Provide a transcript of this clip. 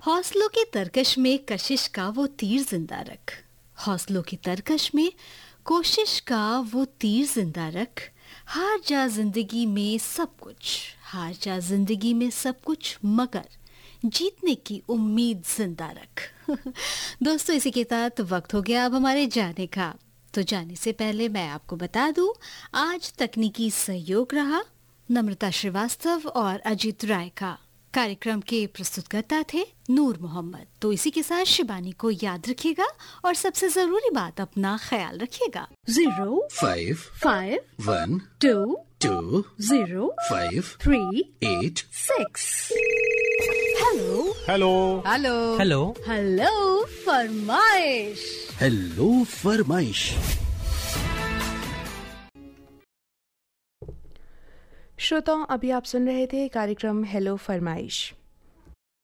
हौसलों की तरकश में कशिश का वो तीर जिंदा रख, हौसलों की तरकश में कोशिश का वो तीर जिंदा रख। हार जा जिंदगी में सब कुछ, हार जा जिंदगी में सब कुछ, मगर जीतने की उम्मीद जिंदा रख। दोस्तों, इसी के साथ वक्त हो गया अब हमारे जाने का। तो जाने से पहले मैं आपको बता दूं, आज तकनीकी सहयोग रहा नम्रता श्रीवास्तव और अजीत राय का। कार्यक्रम के प्रस्तुतकर्ता थे नूर मोहम्मद। तो इसी के साथ शिबानी को याद रखिएगा और सबसे जरूरी बात, अपना ख्याल रखिएगा। 0 5 5 1 2 2 0 5 3 8 6। Hello hello hello hello hello फरमाइश। हेलो फरमाइश। श्रोताओं, अभी आप सुन रहे थे कार्यक्रम हेलो फरमाइश।